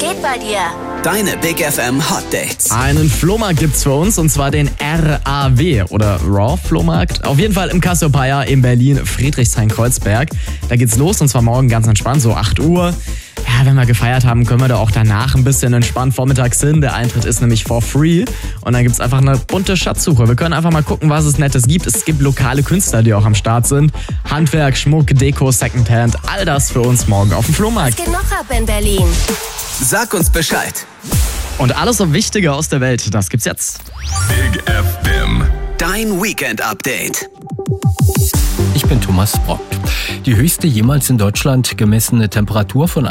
geht bei dir? Deine Big FM Hot Dates. Einen Flohmarkt gibt's für uns, und zwar den RAW oder Raw Flohmarkt. Auf jeden Fall im Cassiopeia in Berlin, Friedrichshain-Kreuzberg. Da geht's los, und zwar morgen ganz entspannt, so 8 Uhr. Ja, wenn wir gefeiert haben, können wir da auch danach ein bisschen entspannt vormittags hin. Der Eintritt ist nämlich for free. Und dann gibt's einfach eine bunte Schatzsuche. Wir können einfach mal gucken, was es Nettes gibt. Es gibt lokale Künstler, die auch am Start sind. Handwerk, Schmuck, Deko, Secondhand, all das für uns morgen auf dem Flohmarkt. Was geht noch ab in Berlin? Sag uns Bescheid. Und alles so Wichtige aus der Welt, das gibt's jetzt. Big FM. Dein Weekend-Update. Ich bin Thomas Brock. Die höchste jemals in Deutschland gemessene Temperatur von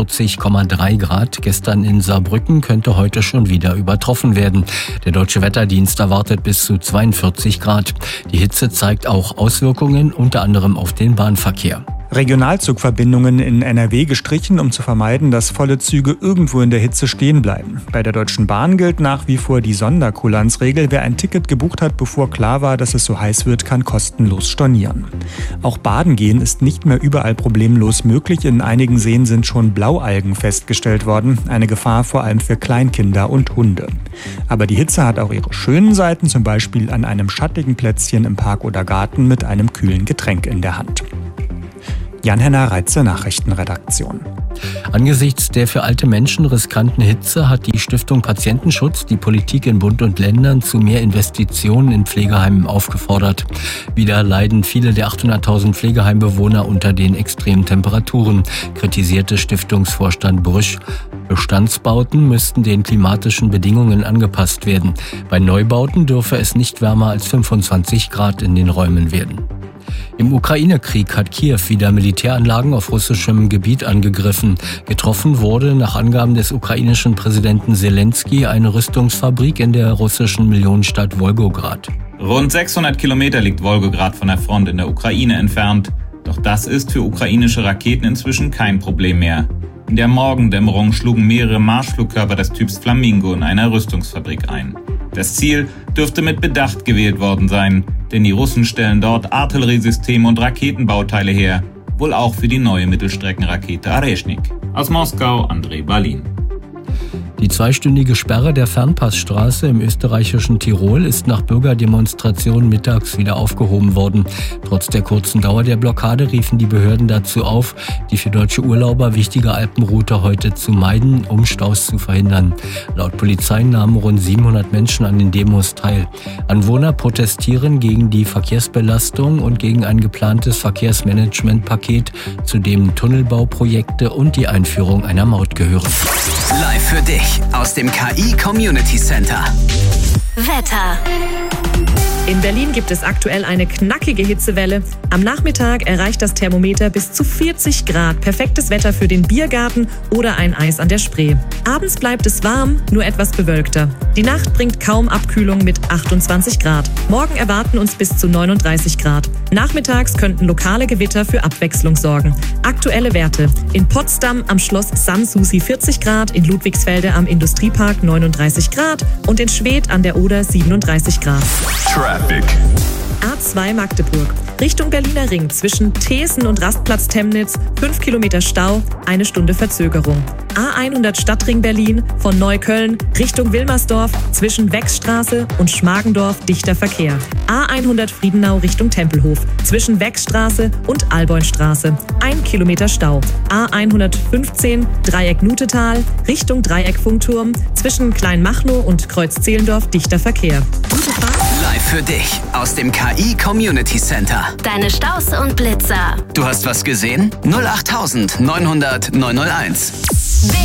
41,3 Grad gestern in Saarbrücken könnte heute schon wieder übertroffen werden. Der Deutsche Wetterdienst erwartet bis zu 42 Grad. Die Hitze zeigt auch Auswirkungen unter anderem auf den Bahnverkehr. Regionalzugverbindungen in NRW gestrichen, um zu vermeiden, dass volle Züge irgendwo in der Hitze stehen bleiben. Bei der Deutschen Bahn gilt nach wie vor die Sonderkulanzregel. Wer ein Ticket gebucht hat, bevor klar war, dass es so heiß wird, kann kostenlos stornieren. Auch baden gehen ist nicht mehr überall problemlos möglich. In einigen Seen sind schon Blaualgen festgestellt worden. Eine Gefahr vor allem für Kleinkinder und Hunde. Aber die Hitze hat auch ihre schönen Seiten, zum Beispiel an einem schattigen Plätzchen im Park oder Garten mit einem kühlen Getränk in der Hand. Jan-Henner Reitze, Nachrichtenredaktion. Angesichts der für alte Menschen riskanten Hitze hat die Stiftung Patientenschutz die Politik in Bund und Ländern zu mehr Investitionen in Pflegeheimen aufgefordert. Wieder leiden viele der 800.000 Pflegeheimbewohner unter den extremen Temperaturen, kritisierte Stiftungsvorstand Brüsch. Bestandsbauten müssten den klimatischen Bedingungen angepasst werden. Bei Neubauten dürfe es nicht wärmer als 25 Grad in den Räumen werden. Im Ukraine-Krieg hat Kiew wieder Militäranlagen auf russischem Gebiet angegriffen. Getroffen wurde nach Angaben des ukrainischen Präsidenten Zelensky eine Rüstungsfabrik in der russischen Millionenstadt Wolgograd. Rund 600 Kilometer liegt Wolgograd von der Front in der Ukraine entfernt. Doch das ist für ukrainische Raketen inzwischen kein Problem mehr. In der Morgendämmerung schlugen mehrere Marschflugkörper des Typs Flamingo in einer Rüstungsfabrik ein. Das Ziel dürfte mit Bedacht gewählt worden sein, denn die Russen stellen dort Artilleriesysteme und Raketenbauteile her, wohl auch für die neue Mittelstreckenrakete Areshnik. Aus Moskau, Andrei Balin. Die 2-stündige Sperre der Fernpassstraße im österreichischen Tirol ist nach Bürgerdemonstrationen mittags wieder aufgehoben worden. Trotz der kurzen Dauer der Blockade riefen die Behörden dazu auf, die für deutsche Urlauber wichtige Alpenroute heute zu meiden, um Staus zu verhindern. Laut Polizei nahmen rund 700 Menschen an den Demos teil. Anwohner protestieren gegen die Verkehrsbelastung und gegen ein geplantes Verkehrsmanagementpaket, zu dem Tunnelbauprojekte und die Einführung einer Maut gehören. Live für dich aus dem KI Community Center. Wetter. In Berlin gibt es aktuell eine knackige Hitzewelle. Am Nachmittag erreicht das Thermometer bis zu 40 Grad. Perfektes Wetter für den Biergarten oder ein Eis an der Spree. Abends bleibt es warm, nur etwas bewölkter. Die Nacht bringt kaum Abkühlung mit 28 Grad. Morgen erwarten uns bis zu 39 Grad. Nachmittags könnten lokale Gewitter für Abwechslung sorgen. Aktuelle Werte: in Potsdam am Schloss Sanssouci 40 Grad, in Ludwigsfelde am Industriepark 39 Grad und in Schwedt an der Oder 37 Grad. Traffic. A2 Magdeburg. Richtung Berliner Ring zwischen Thesen und Rastplatz Temnitz 5 Kilometer Stau, 1 Stunde Verzögerung. A100 Stadtring Berlin von Neukölln Richtung Wilmersdorf zwischen Wechsstraße und Schmargendorf dichter Verkehr. A100 Friedenau Richtung Tempelhof zwischen Wechsstraße und Alboinstraße 1 Kilometer Stau. A115 Dreieck Nutetal Richtung Dreieck Funkturm zwischen Kleinmachnow und Kreuz-Zehlendorf dichter Verkehr. Gute Fahrt. Live für dich aus dem KI Community Center. Deine Staus und Blitzer. Du hast was gesehen? 08900 901.